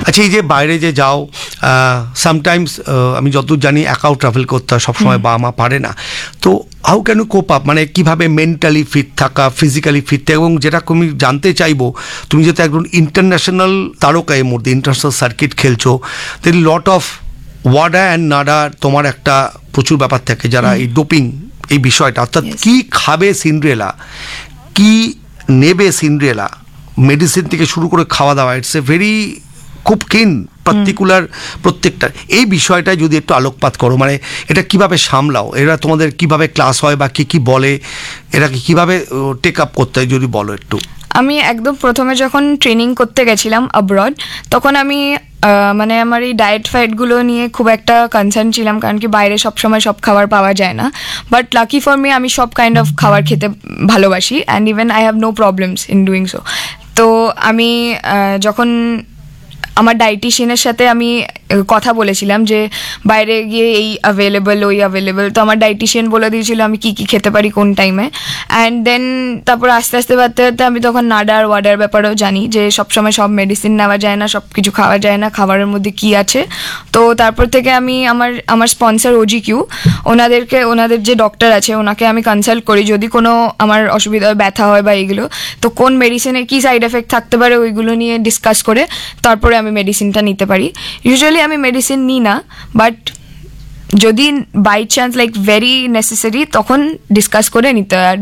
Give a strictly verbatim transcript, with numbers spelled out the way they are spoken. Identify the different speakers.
Speaker 1: আচ্ছা, এই যে বাইরে যে যাও, সামটাইমস আমি যতদূর জানি একাও ট্রাভেল করতে হয়, সবসময় বাবা মা পারে না, তো how can you cope up, মানে কীভাবে মেন্টালি ফিট থাকা, ফিজিক্যালি ফিট থাকা, এবং যেটা তুমি জানতে চাইবো, তুমি যেহেতু একজন ইন্টারন্যাশনাল তারকা এর মধ্যে ইন্টারন্যাশনাল সার্কিট খেলছো, দের লট অফ ওয়াডা অ্যান্ড নাডা, তোমার একটা প্রচুর ব্যাপার থাকে যারা এই ডোপিং এই বিষয়টা, অর্থাৎ কী খাবে সিন্ড্রেলা, কি নেবে সিন্ড্রেলা, মেডিসিন থেকে শুরু করে খাওয়া দাওয়া, ইটস এ ভেরি খুব কিন পার্টিকুলার প্রত্যেকটা, এই বিষয়টায় যদি একটু আলোকপাত করো, মানে এটা কিভাবে সামলাও, এরা তোমাদের কিভাবে ক্লাস হয় বা কি কি বলে, এরা কিভাবে টেক আপ করতে হয় যদি বলো একটু।
Speaker 2: আমি একদম প্রথমে যখন ট্রেনিং করতে গেছিলাম অ্যাব্রড, তখন আমি মানে আমার এই ডায়েট ফাইটগুলো নিয়ে খুব একটা কনসার্ন ছিলাম, কারণ কি বাইরে সবসময় সব খাবার পাওয়া যায় না। বাট লাকি ফর মি, আমি সব কাইন্ড অফ খাবার খেতে ভালোবাসি, and even I have no problems in doing so. তো আমি যখন আমার ডায়েটিশিয়ানের সাথে আমি কথা বলেছিলাম যে বাইরে গিয়ে এই অ্যাভেলেবল ওই অ্যাভেলেবল, তো আমার ডায়েটিশিয়ান বলে দিয়েছিল আমি কী কী খেতে পারি কোন টাইমে। অ্যান্ড দেন তারপর আস্তে আস্তে বাড়তে বাড়তে আমি তখন নাডার ওয়াডার ব্যাপারেও জানি যে সবসময় সব মেডিসিন নেওয়া যায় না, সব কিছু খাওয়া যায় না, খাবারের মধ্যে কী আছে। তো তারপর থেকে আমি আমার আমার স্পন্সর ওজি কিউ, ওনাদেরকে ওনাদের যে ডক্টর আছে ওনাকে আমি কনসাল্ট করি যদি কোনো আমার অসুবিধা হয়, ব্যথা হয় বা এইগুলো, তো কোন মেডিসিনের কী সাইড এফেক্ট থাকতে পারে ওইগুলো নিয়ে ডিসকাস করে তারপরে আমি মেডিসিনটা নিতে পারি। ইউজুয়ালি আমি মেডিসিন নিই না, বাট যদি by chance like very necessary তখন ডিসকাস করে নিতে হয়।